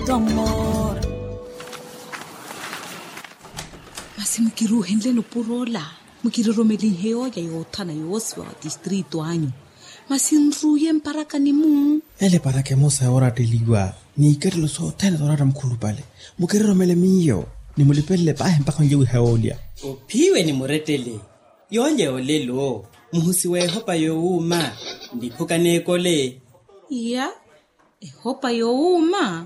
tomor Masi mkiruhenle no porola mukiroromeli heo ya yotana yoswa district wanyu masinruye mparaka ni mu ele para que mosa ora deliwa ni kerlo so tena ora mkhulupale mukiroromele miyo ni mulipelle pa mpaka njewe haolia ophiwe ni muretele yonye olelo muhusi we hopa yo uma ndiphukane kole ya hopa yo uma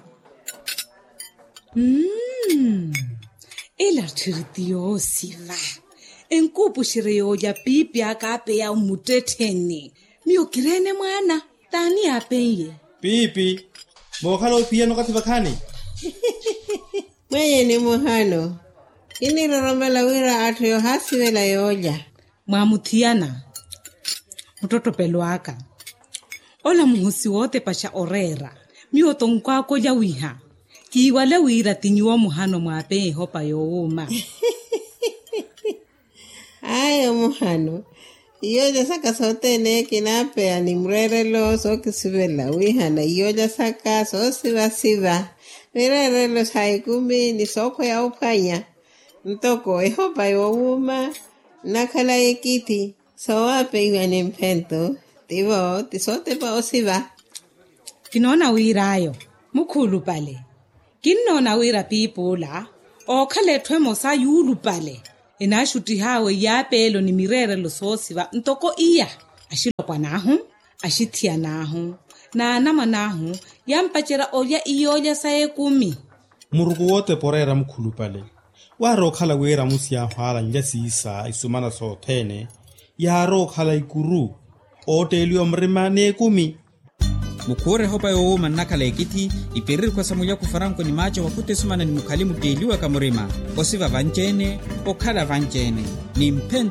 ela tirtio siva enkupu shireyo ya pipi akape ya umuteteni miyo kirene mwana tani apeye pipi mokalo pia no kati bakani Mwenye ni muhano ini roromela wira atu yo hasi wela yoja mwamutiana mtoto pelwaka ola muhusi wote pasha orera miyo tonkwako ya wiha kiwale wira tinyuwa muhano mwape hopa yo uma ayo muhano iyoja saka sote ne kinape animrerelo so kisibela wihana iyoja saka so siva mirerelo saikumi ni soko ya upanya ntoko ehopa yo uma nakala ekiti so wape iwane mpento tivo tisote pa osiva kinona wirayo mukhulu pale kinona wira pipola okhalethwe mosa yulu pale enashuti hawe yapelo ni mirere lo sosiva ntoko iya ashilokwa nahu ashithia nahu na nama nahu yampachera olya iyoja sae 10 muruku wote porera mkhulupale waro khala wera musia hwala njasisa isumana so tene yaro khala ikuru otelio mrimane 10 mukure hopa yo manakala ekiti iperiri kwa samulia kufaranko ni macho wakute sumana ni mukalimu deliwa kamurima osiva vanjene okhala vanjene ni mpento